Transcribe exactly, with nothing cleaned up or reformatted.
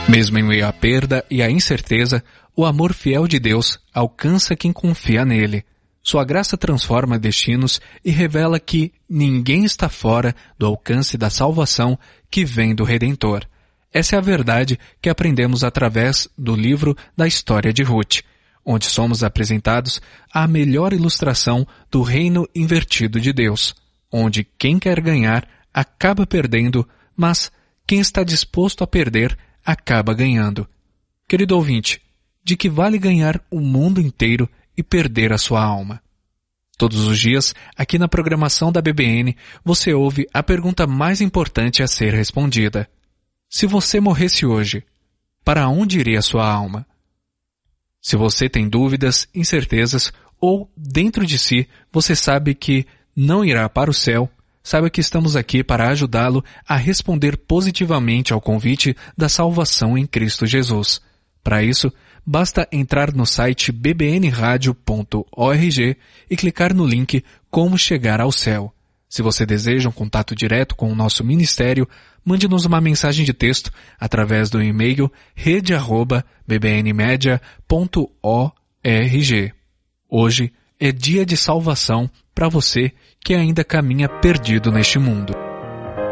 Mesmo em meio à perda e à incerteza, o amor fiel de Deus alcança quem confia nele. Sua graça transforma destinos e revela que ninguém está fora do alcance da salvação que vem do Redentor. Essa é a verdade que aprendemos através do livro da história de Ruth, onde somos apresentados à melhor ilustração do reino invertido de Deus, onde quem quer ganhar acaba perdendo, mas quem está disposto a perder acaba ganhando. Querido ouvinte, de que vale ganhar o mundo inteiro e perder a sua alma? Todos os dias, aqui na programação da B B N, você ouve a pergunta mais importante a ser respondida. Se você morresse hoje, para onde iria a sua alma? Se você tem dúvidas, incertezas, ou dentro de si você sabe que não irá para o céu, saiba que estamos aqui para ajudá-lo a responder positivamente ao convite da salvação em Cristo Jesus. Para isso, basta entrar no site b b n radio ponto org e clicar no link Como Chegar ao Céu. Se você deseja um contato direto com o nosso ministério, mande-nos uma mensagem de texto através do e-mail rede arroba b b n media ponto org. Hoje é dia de salvação para você que ainda caminha perdido neste mundo.